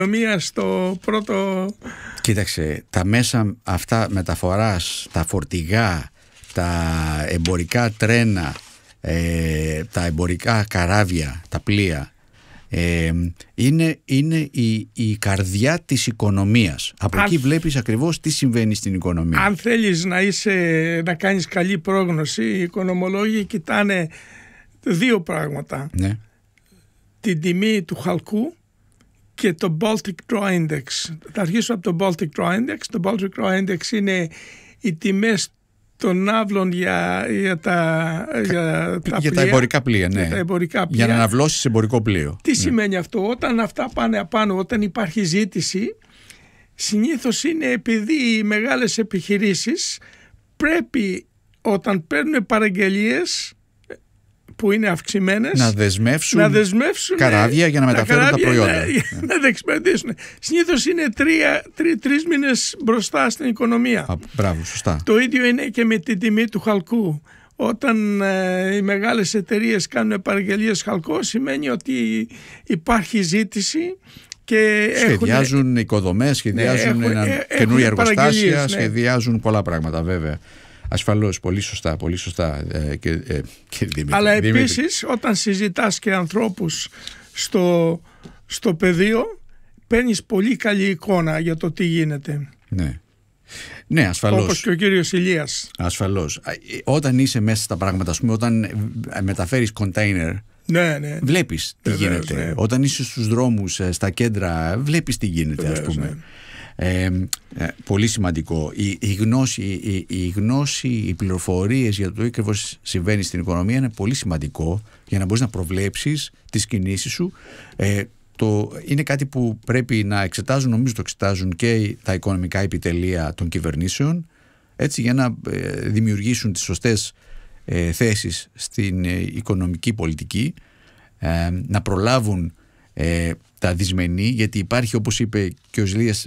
Μία στο πρώτο... Κοίταξε, τα μέσα αυτά μεταφοράς, τα φορτηγά, τα εμπορικά τρένα, τα εμπορικά καράβια, τα πλοία, είναι η καρδιά της οικονομίας. Από εκεί βλέπεις ακριβώς τι συμβαίνει στην οικονομία. Αν θέλεις να κάνεις καλή πρόγνωση, οι οικονομολόγοι κοιτάνε δύο πράγματα. Ναι. Την τιμή του χαλκού και το Baltic Dry Index. Θα αρχίσω από το Baltic Dry Index. Το Baltic Dry Index είναι οι τιμές των ναύλων για τα εμπορικά πλοία, ναι. Για να αναβλώσεις εμπορικό πλοίο. Τι σημαίνει αυτό? Όταν αυτά πάνε απάνω, όταν υπάρχει ζήτηση, συνήθως είναι επειδή οι μεγάλες επιχειρήσεις πρέπει, όταν παίρνουν παραγγελίες που είναι αυξημένες, να δεσμεύσουν καράβια για να μεταφέρουν τα προϊόντα. Να τα εξυπηρετήσουν. Συνήθως είναι 3 μήνες μπροστά στην οικονομία. Μπράβο, σωστά. Το ίδιο είναι και με την τιμή του χαλκού. Όταν οι μεγάλες εταιρείες κάνουν παραγγελίες χαλκό, σημαίνει ότι υπάρχει ζήτηση και σχεδιάζουν οικοδομές, σχεδιάζουν καινούργια εργοστάσια, σχεδιάζουν πολλά πράγματα, βέβαια. Ασφαλώς, πολύ σωστά, πολύ σωστά. Αλλά επίσης, όταν συζητάς και ανθρώπους στο πεδίο, παίρνεις πολύ καλή εικόνα για το τι γίνεται. Ναι, ασφαλώς. Όπως και ο κύριος Ηλίας. Ασφαλώς. Όταν είσαι μέσα στα πράγματα, ας πούμε, όταν μεταφέρεις κοντέινερ, βλέπεις τι γίνεται. Ναι. Όταν είσαι στους δρόμους, στα κέντρα, βλέπεις τι γίνεται, ας πούμε. Πολύ σημαντικό. Η γνώση, οι πληροφορίες για το τι ακριβώς συμβαίνει στην οικονομία είναι πολύ σημαντικό για να μπορείς να προβλέψεις τις κινήσεις σου. Είναι κάτι που πρέπει να εξετάζουν, νομίζω το εξετάζουν και τα οικονομικά επιτελεία των κυβερνήσεων, έτσι, για να δημιουργήσουν τις σωστές θέσεις στην οικονομική πολιτική, να προλάβουν τα δυσμενή, γιατί υπάρχει, όπως είπε και ο Ζηλίας,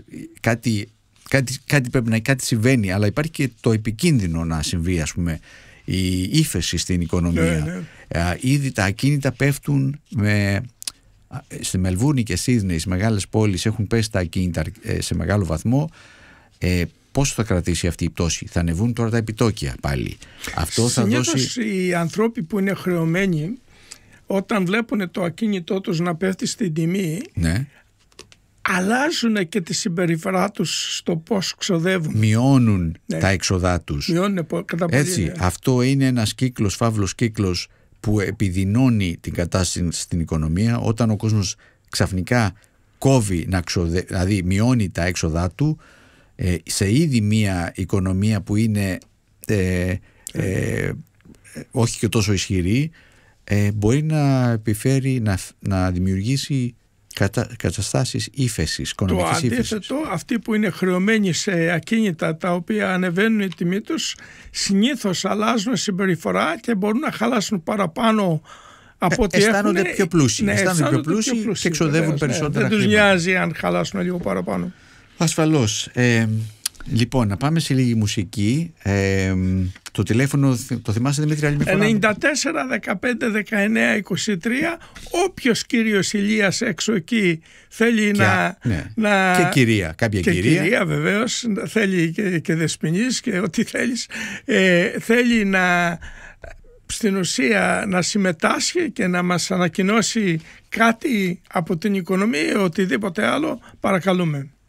κάτι πρέπει να, κάτι συμβαίνει, αλλά υπάρχει και το επικίνδυνο να συμβεί, ας πούμε, η ύφεση στην οικονομία. Ήδη τα ακίνητα πέφτουν στη Μελβούρνη και Σίδνεϊ, στις μεγάλες πόλεις, έχουν πέσει τα ακίνητα σε μεγάλο βαθμό. Πόσο θα κρατήσει αυτή η πτώση? Θα ανεβούν τώρα τα επιτόκια πάλι. Αυτό θα δώσει... Οι άνθρωποι που είναι χρεωμένοι, όταν βλέπουν το ακίνητό τους να πέφτει στην τιμή, αλλάζουν και τη συμπεριφορά τους στο πώς ξοδεύουν. Μειώνουν τα έξοδά τους. Κατά πολύ. Έτσι, αυτό είναι ένας κύκλος, φαύλος κύκλος, που επιδεινώνει την κατάσταση στην οικονομία. Όταν ο κόσμος ξαφνικά κόβει, δηλαδή μειώνει τα έξοδά του, σε ήδη μια οικονομία που είναι όχι και τόσο ισχυρή, μπορεί να επιφέρει, να δημιουργήσει καταστάσεις ύφεσης, οικονομικής ύφεσης. Το αντίθετο, αυτοί που είναι χρεωμένοι σε ακίνητα τα οποία ανεβαίνουν η τιμή τους, συνήθως αλλάζουν συμπεριφορά και μπορούν να χαλάσουν παραπάνω από ό,τι αισθάνονται πιο πλούσιοι. Αισθάνονται πιο πλούσιοι και εξοδεύουν περισσότερα. Δεν τους νοιάζει αν χαλάσουν λίγο παραπάνω. Ασφαλώς. Λοιπόν, να πάμε σε λίγη μουσική. Το τηλέφωνο, το θυμάσαι, Δημήτρη, άλλη μια φορά? 94 15 19 23. Όποιος κύριος Ηλίας έξω εκεί θέλει και κυρία, κάποια κυρία βεβαίως, θέλει και δεσποινής και ό,τι θέλεις, θέλει στην ουσία να συμμετάσχει και να μας ανακοινώσει κάτι από την οικονομία ή οτιδήποτε άλλο, παρακαλούμε.